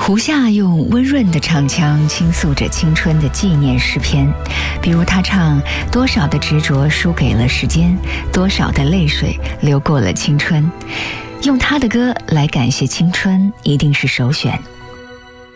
胡夏用温润的唱腔倾诉着青春的纪念诗篇，比如他唱多少的执着输给了时间，多少的泪水流过了青春。用他的歌来感谢青春，一定是首选。